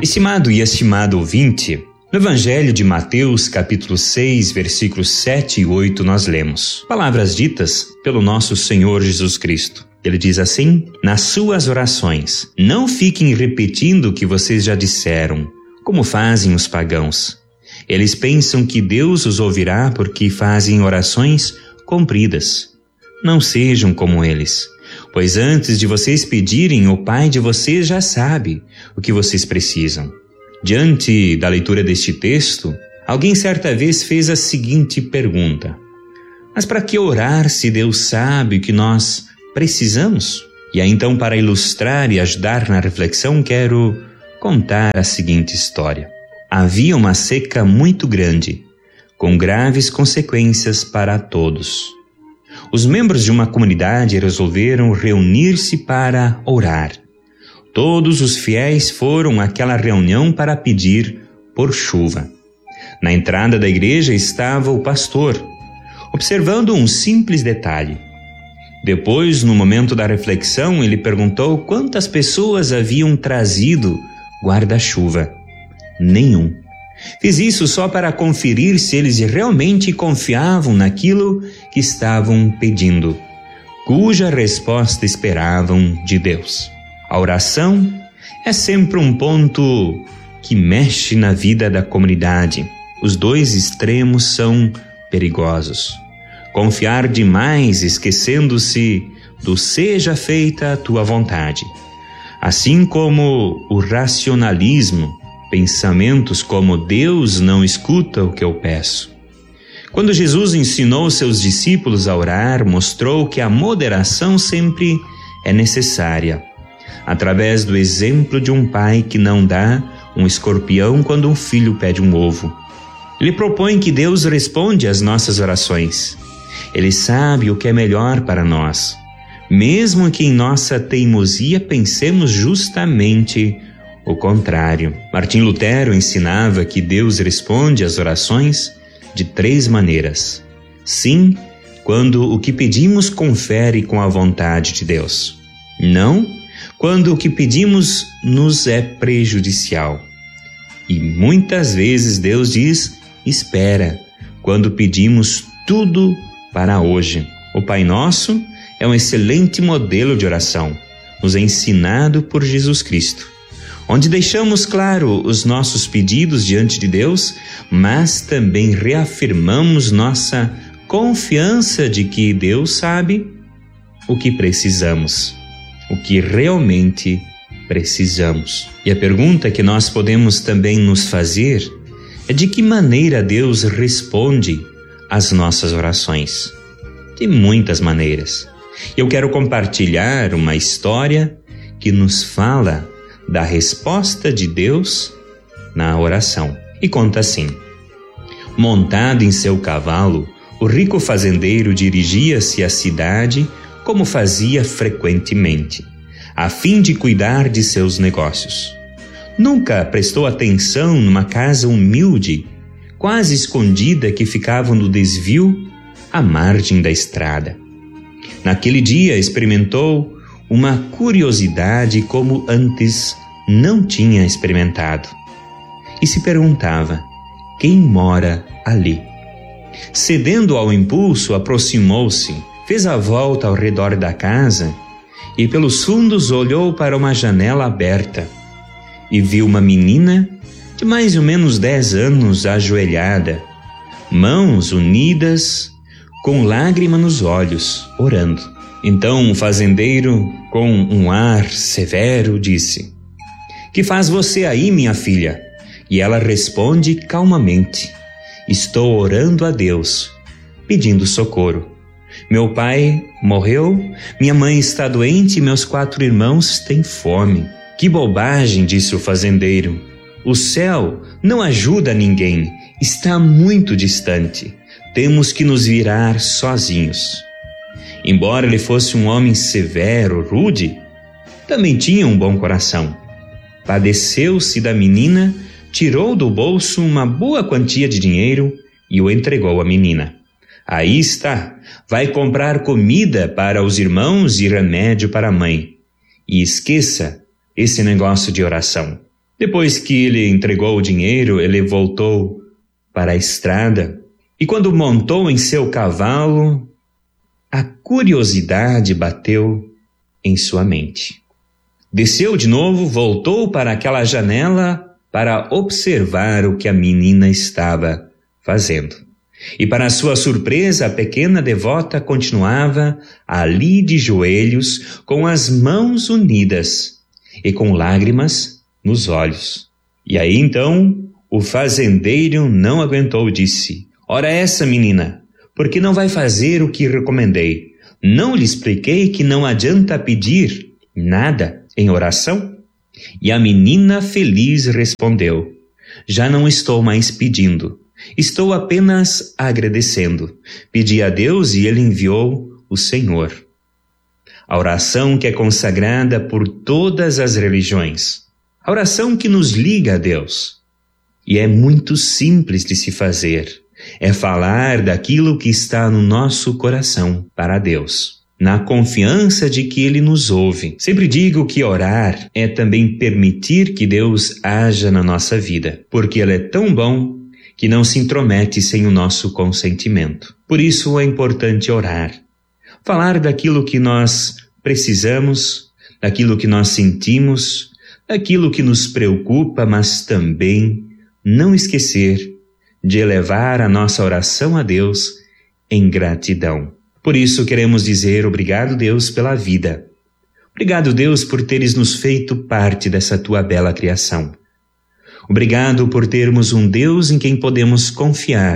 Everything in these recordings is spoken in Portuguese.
Estimado e estimado ouvinte, no Evangelho de Mateus, capítulo 6, versículos 7 e 8, nós lemos palavras ditas pelo nosso Senhor Jesus Cristo. Ele diz assim: nas suas orações, não fiquem repetindo o que vocês já disseram, como fazem os pagãos. Eles pensam que Deus os ouvirá porque fazem orações compridas. Não sejam como eles, pois antes de vocês pedirem, o Pai de vocês já sabe o que vocês precisam. Diante da leitura deste texto, alguém certa vez fez a seguinte pergunta: mas para que orar se Deus sabe o que nós precisamos? E aí então, para ilustrar e ajudar na reflexão, quero contar a seguinte história. Havia uma seca muito grande, com graves consequências para todos. Os membros de uma comunidade resolveram reunir-se para orar. Todos os fiéis foram àquela reunião para pedir por chuva. Na entrada da igreja estava o pastor, observando um simples detalhe. Depois, no momento da reflexão, ele perguntou quantas pessoas haviam trazido guarda-chuva. Nenhum. Fiz isso só para conferir se eles realmente confiavam naquilo que estavam pedindo, cuja resposta esperavam de Deus. A oração é sempre um ponto que mexe na vida da comunidade. Os dois extremos são perigosos. Confiar demais, esquecendo-se do seja feita a tua vontade. Assim como o racionalismo, pensamentos como Deus não escuta o que eu peço. Quando Jesus ensinou seus discípulos a orar, mostrou que a moderação sempre é necessária. Através do exemplo de um pai que não dá um escorpião quando um filho pede um ovo. Ele propõe que Deus responde às nossas orações. Ele sabe o que é melhor para nós, mesmo que em nossa teimosia pensemos justamente o contrário. Martim Lutero ensinava que Deus responde às orações de 3 maneiras. Sim, quando o que pedimos confere com a vontade de Deus. Não, quando o que pedimos nos é prejudicial. E muitas vezes Deus diz: espera, quando pedimos tudo para hoje. O Pai Nosso é um excelente modelo de oração, nos ensinado por Jesus Cristo, onde deixamos claro os nossos pedidos diante de Deus, mas também reafirmamos nossa confiança de que Deus sabe o que precisamos, o que realmente precisamos. E a pergunta que nós podemos também nos fazer é: de que maneira Deus responde às nossas orações? De muitas maneiras. Eu quero compartilhar uma história que nos fala da resposta de Deus na oração. E conta assim: montado em seu cavalo, o rico fazendeiro dirigia-se à cidade como fazia frequentemente, a fim de cuidar de seus negócios. Nunca prestou atenção numa casa humilde, quase escondida, que ficava no desvio à margem da estrada. Naquele dia experimentou uma curiosidade como antes não tinha experimentado, e se perguntava: quem mora ali? Cedendo ao impulso, aproximou-se, fez a volta ao redor da casa e pelos fundos olhou para uma janela aberta e viu uma menina de mais ou menos 10 anos ajoelhada, mãos unidas, com lágrima nos olhos, orando. Então o fazendeiro, com um ar severo, disse: que faz você aí, minha filha? E ela responde calmamente: estou orando a Deus, pedindo socorro. Meu pai morreu, minha mãe está doente e meus 4 irmãos têm fome. Que bobagem, disse o fazendeiro. O céu não ajuda ninguém, está muito distante. Temos que nos virar sozinhos. Embora ele fosse um homem severo, rude, também tinha um bom coração. Padeceu-se da menina, tirou do bolso uma boa quantia de dinheiro e o entregou à menina. Aí está, vai comprar comida para os irmãos e remédio para a mãe. E esqueça esse negócio de oração. Depois que ele entregou o dinheiro, ele voltou para a estrada e quando montou em seu cavalo, a curiosidade bateu em sua mente. Desceu de novo, voltou para aquela janela para observar o que a menina estava fazendo. E para sua surpresa, a pequena devota continuava ali de joelhos, com as mãos unidas e com lágrimas nos olhos. E aí então o fazendeiro não aguentou e disse: ora essa menina, por que não vai fazer o que recomendei? Não lhe expliquei que não adianta pedir nada em oração? E a menina feliz respondeu: já não estou mais pedindo, estou apenas agradecendo. Pedi a Deus e Ele enviou o Senhor. A oração que é consagrada por todas as religiões. A oração que nos liga a Deus. E é muito simples de se fazer. É falar daquilo que está no nosso coração para Deus, na confiança de que Ele nos ouve. Sempre digo que orar é também permitir que Deus haja na nossa vida, porque Ele é tão bom que não se intromete sem o nosso consentimento. Por isso é importante orar. Falar daquilo que nós precisamos, daquilo que nós sentimos, daquilo que nos preocupa, mas também não esquecer de elevar a nossa oração a Deus em gratidão. Por isso queremos dizer obrigado, Deus, pela vida. Obrigado, Deus, por teres nos feito parte dessa tua bela criação. Obrigado por termos um Deus em quem podemos confiar.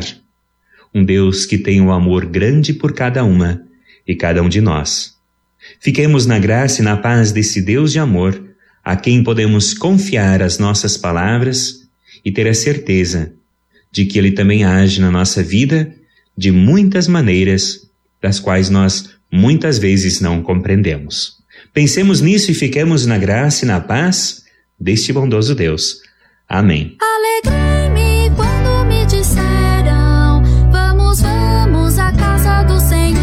Um Deus que tem um amor grande por cada uma e cada um de nós. Fiquemos na graça e na paz desse Deus de amor, a quem podemos confiar as nossas palavras e ter a certeza de que Ele também age na nossa vida de muitas maneiras, das quais nós muitas vezes não compreendemos. Pensemos nisso e fiquemos na graça e na paz deste bondoso Deus. Amém. Alegrei-me quando me disseram: vamos, vamos à casa do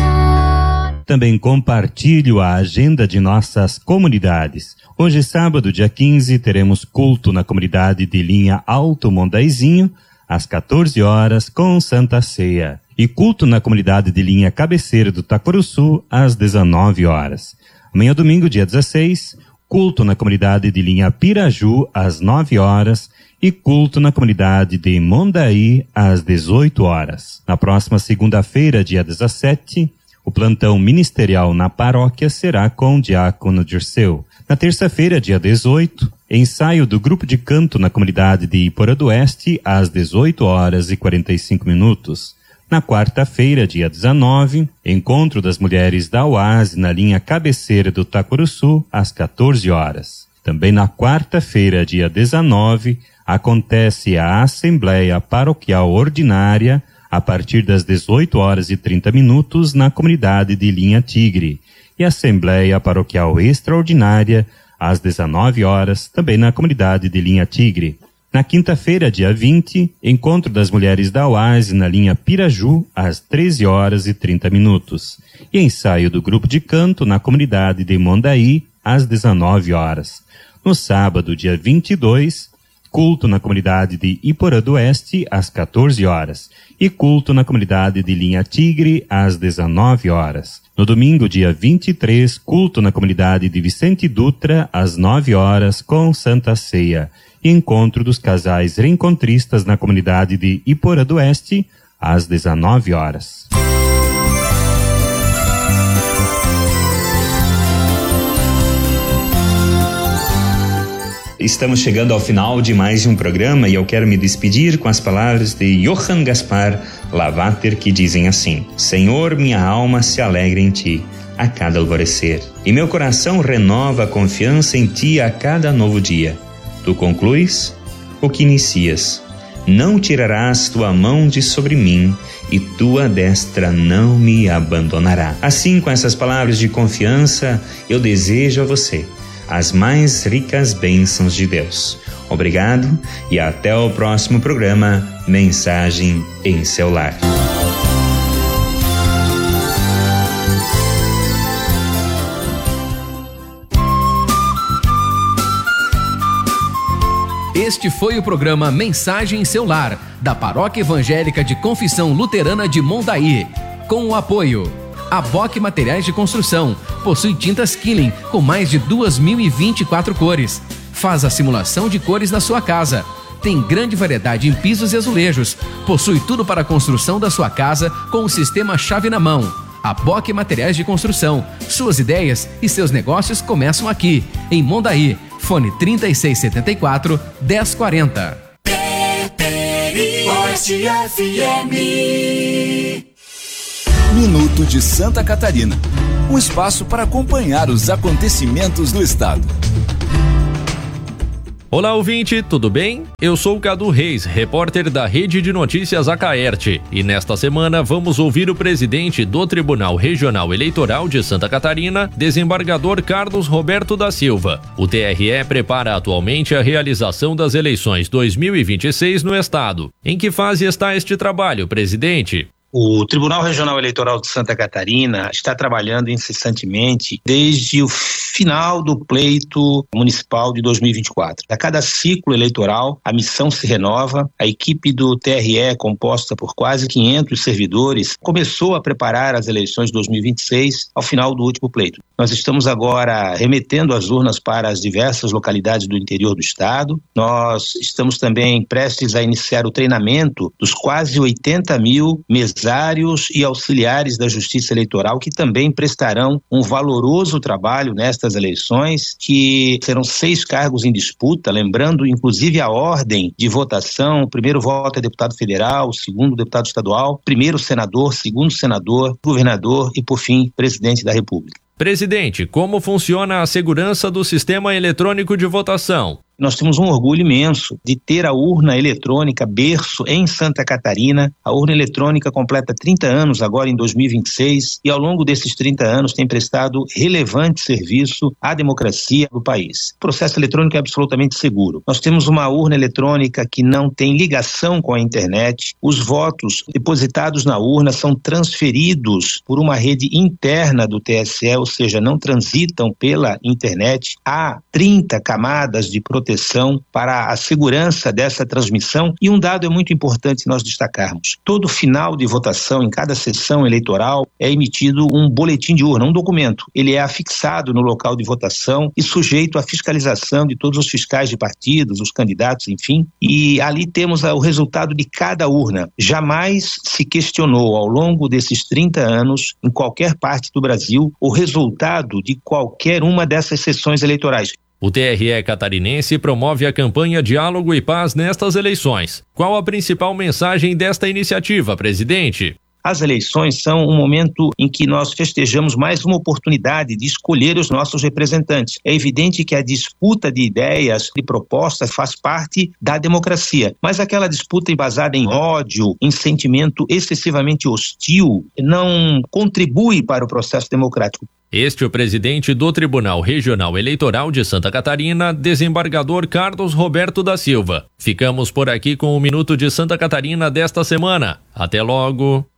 Senhor. Também compartilho a agenda de nossas comunidades. Hoje, sábado, dia 15, teremos culto na comunidade de linha Alto Mondaizinho, às 14 horas, com Santa Ceia. E culto na comunidade de linha Cabeceira do Taquaruçu, às 19 horas. Amanhã, domingo, dia 16, culto na comunidade de linha Piraju, às 9 horas. E culto na comunidade de Mondaí, às 18 horas. Na próxima segunda-feira, dia 17, o plantão ministerial na paróquia será com o diácono Dirceu. Na terça-feira, dia 18, ensaio do grupo de canto na comunidade de Iporã do Oeste, às 18 horas e 45 minutos. Na quarta-feira, dia 19, encontro das mulheres da Oase na linha Cabeceira do Taquaruçu, às 14 horas. Também na quarta-feira, dia 19, acontece a Assembleia Paroquial Ordinária, a partir das 18 horas e 30 minutos, na comunidade de Linha Tigre. E Assembleia Paroquial Extraordinária, às 19 horas, também na comunidade de Linha Tigre. Na quinta-feira, dia 20, encontro das mulheres da Oase na linha Piraju, às 13 horas e 30 minutos. E ensaio do grupo de canto na comunidade de Mondaí, às 19 horas. No sábado, dia 22, culto na comunidade de Iporã do Oeste, às 14 horas. E culto na comunidade de Linha Tigre, às 19 horas. No domingo, dia 23, culto na comunidade de Vicente Dutra, às 9 horas, com Santa Ceia. E encontro dos casais reencontristas na comunidade de Iporã do Oeste, às 19 horas. Estamos chegando ao final de mais um programa e eu quero me despedir com as palavras de Johann Gaspar Lavater, que dizem assim: Senhor, minha alma se alegra em Ti a cada alvorecer, e meu coração renova a confiança em Ti a cada novo dia. Tu concluis o que inicias. Não tirarás tua mão de sobre mim, e tua destra não me abandonará. Assim, com essas palavras de confiança, eu desejo a você as mais ricas bênçãos de Deus. Obrigado e até o próximo programa Mensagem em seu Lar. Este foi o programa Mensagem em Seu Lar, da Paróquia Evangélica de Confissão Luterana de Mondaí, com o apoio ABOC Materiais de Construção, possui tintas Killing com mais de 2.024 cores. Faz a simulação de cores na sua casa. Tem grande variedade em pisos e azulejos. Possui tudo para a construção da sua casa com o sistema chave na mão. ABOC Materiais de Construção. Suas ideias e seus negócios começam aqui, em Mondaí. Fone 3674-1040. Oeste FM. Minuto de Santa Catarina. Um espaço para acompanhar os acontecimentos do estado. Olá, ouvinte, tudo bem? Eu sou Cadu Reis, repórter da Rede de Notícias Acaerte, e nesta semana vamos ouvir o presidente do Tribunal Regional Eleitoral de Santa Catarina, desembargador Carlos Roberto da Silva. O TRE prepara atualmente a realização das eleições 2026 no estado. Em que fase está este trabalho, presidente? O Tribunal Regional Eleitoral de Santa Catarina está trabalhando incessantemente desde o final do pleito municipal de 2024. A cada ciclo eleitoral, a missão se renova. A equipe do TRE, composta por quase 500 servidores, começou a preparar as eleições de 2026 ao final do último pleito. Nós estamos agora remetendo as urnas para as diversas localidades do interior do estado. Nós estamos também prestes a iniciar o treinamento dos quase 80 mil mesários e auxiliares da Justiça Eleitoral, que também prestarão um valoroso trabalho nestas eleições, que serão 6 cargos em disputa, lembrando inclusive a ordem de votação: o primeiro voto é deputado federal, o segundo deputado estadual, primeiro senador, segundo senador, governador e, por fim, presidente da República. Presidente, como funciona a segurança do sistema eletrônico de votação? Nós temos um orgulho imenso de ter a urna eletrônica berço em Santa Catarina. A urna eletrônica completa 30 anos agora em 2026 e ao longo desses 30 anos tem prestado relevante serviço à democracia do país. O processo eletrônico é absolutamente seguro. Nós temos uma urna eletrônica que não tem ligação com a internet. Os votos depositados na urna são transferidos por uma rede interna do TSE, ou seja, não transitam pela internet. Há 30 camadas de proteção para a segurança dessa transmissão, e um dado é muito importante nós destacarmos: todo final de votação, em cada sessão eleitoral, é emitido um boletim de urna, um documento. Ele é afixado no local de votação e sujeito à fiscalização de todos os fiscais de partidos, os candidatos, enfim, e ali temos o resultado de cada urna. Jamais se questionou ao longo desses 30 anos, em qualquer parte do Brasil, o resultado de qualquer uma dessas sessões eleitorais. O TRE catarinense promove a campanha Diálogo e Paz nestas eleições. Qual a principal mensagem desta iniciativa, presidente? As eleições são um momento em que nós festejamos mais uma oportunidade de escolher os nossos representantes. É evidente que a disputa de ideias, de propostas, faz parte da democracia, mas aquela disputa embasada em ódio, em sentimento excessivamente hostil, não contribui para o processo democrático. Este é o presidente do Tribunal Regional Eleitoral de Santa Catarina, desembargador Carlos Roberto da Silva. Ficamos por aqui com o Minuto de Santa Catarina desta semana. Até logo!